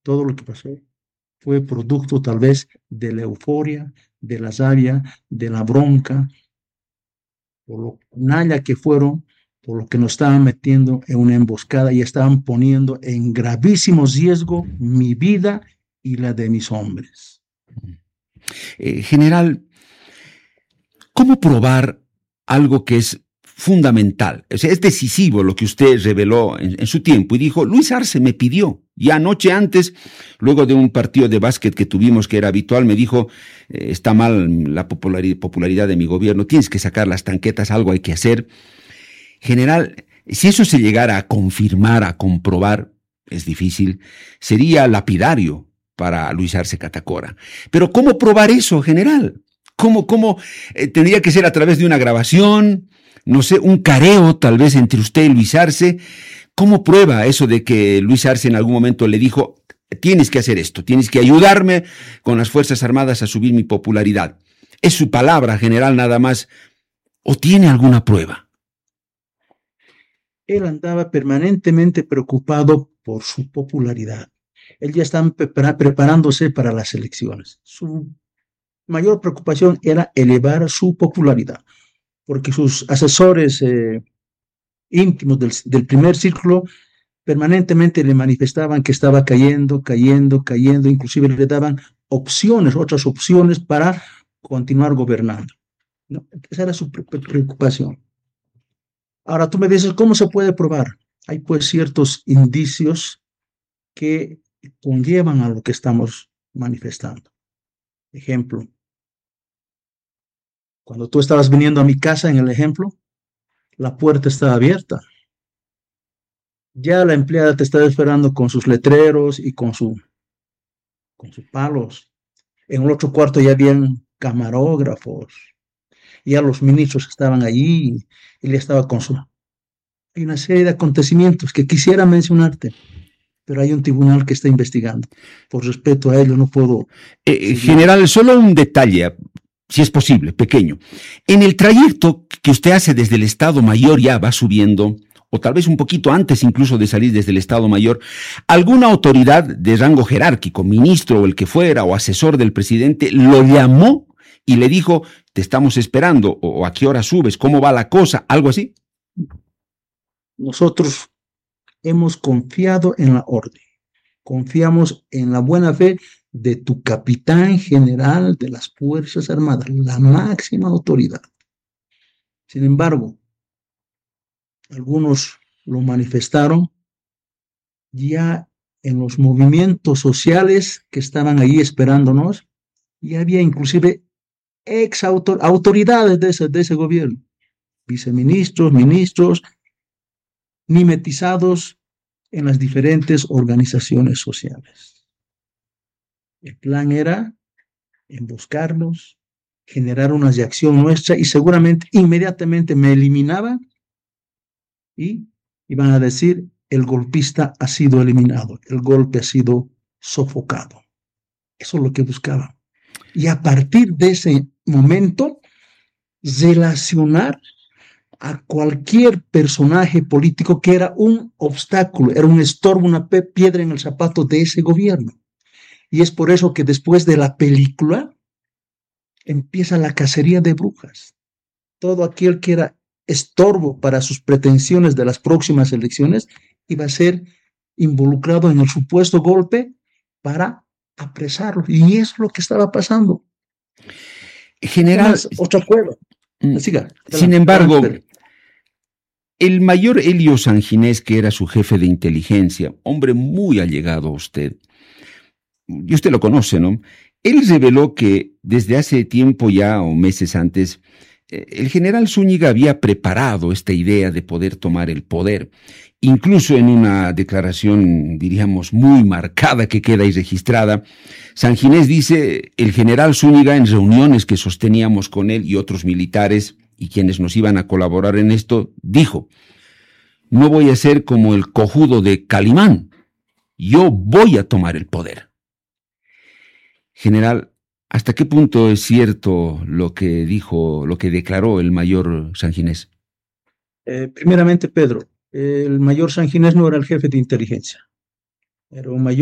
Todo lo que pasó fue producto tal vez de la euforia, de la rabia, de la bronca, por lo naya que fueron, por lo que nos estaban metiendo en una emboscada y estaban poniendo en gravísimo riesgo mi vida y la de mis hombres. General, ¿cómo probar algo que es fundamental? O sea, es decisivo lo que usted reveló en su tiempo y dijo, Luis Arce me pidió, ya anoche antes, luego de un partido de básquet que tuvimos que era habitual, me dijo, está mal la popularidad de mi gobierno, tienes que sacar las tanquetas, algo hay que hacer. General, si eso se llegara a confirmar, a comprobar, es difícil, sería lapidario para Luis Arce Catacora. Pero ¿cómo probar eso, general? ¿Cómo tendría que ser a través de una grabación, no sé, un careo tal vez entre usted y Luis Arce? ¿Cómo prueba eso de que Luis Arce en algún momento le dijo, tienes que hacer esto, tienes que ayudarme con las Fuerzas Armadas a subir mi popularidad? ¿Es su palabra, general, nada más? ¿O tiene alguna prueba? Él andaba permanentemente preocupado por su popularidad. Él ya estaba preparándose para las elecciones. Su mayor preocupación era elevar su popularidad, porque sus asesores íntimos del primer círculo permanentemente le manifestaban que estaba cayendo, cayendo, cayendo, inclusive le daban opciones, otras opciones para continuar gobernando, ¿no? Esa era su preocupación. Ahora tú me dices, ¿cómo se puede probar? Hay pues ciertos indicios que conllevan a lo que estamos manifestando. Ejemplo, cuando tú estabas viniendo a mi casa en el ejemplo, la puerta estaba abierta. Ya la empleada te estaba esperando con sus letreros y con sus palos. En el otro cuarto ya habían camarógrafos, ya los ministros estaban allí y le estaba con su... Hay una serie de acontecimientos que quisiera mencionarte, pero hay un tribunal que está investigando. Por respeto a ello no puedo seguir. General, solo un detalle, si es posible, pequeño. En el trayecto que usted hace desde el Estado Mayor, ya va subiendo, o tal vez un poquito antes incluso de salir desde el Estado Mayor, ¿alguna autoridad de rango jerárquico, ministro o el que fuera, o asesor del presidente, lo llamó y le dijo, te estamos esperando, o a qué hora subes, cómo va la cosa, algo así? Nosotros hemos confiado en la orden, confiamos en la buena fe de tu capitán general de las Fuerzas Armadas, la máxima autoridad. Sin embargo, algunos lo manifestaron ya en los movimientos sociales que estaban ahí esperándonos, y había inclusive autoridades de ese gobierno, viceministros, ministros, mimetizados en las diferentes organizaciones sociales. El plan era emboscarlos, generar una reacción nuestra y seguramente inmediatamente me eliminaban y iban a decir, el golpista ha sido eliminado, el golpe ha sido sofocado. Eso es lo que buscaban. Y a partir de ese momento, relacionar a cualquier personaje político que era un obstáculo, era un estorbo, una piedra en el zapato de ese gobierno. Y es por eso que después de la película empieza la cacería de brujas. Todo aquel que era estorbo para sus pretensiones de las próximas elecciones iba a ser involucrado en el supuesto golpe para apresarlo. Y eso es lo que estaba pasando. General, otra prueba. Siga, sin embargo, el mayor Elio Sanginés, que era su jefe de inteligencia, hombre muy allegado a usted, y usted lo conoce, ¿no? Él reveló que desde hace tiempo ya, o meses antes, el general Zúñiga había preparado esta idea de poder tomar el poder. Incluso en una declaración, diríamos, muy marcada que queda ahí registrada, Sanginés dice, el general Zúñiga en reuniones que sosteníamos con él y otros militares y quienes nos iban a colaborar en esto, dijo, no voy a ser como el cojudo de Calimán, yo voy a tomar el poder. General, ¿hasta qué punto es cierto lo que dijo, lo que declaró el mayor Sanginés? Primeramente, Pedro, el mayor Sanginés no era el jefe de inteligencia, era un mayor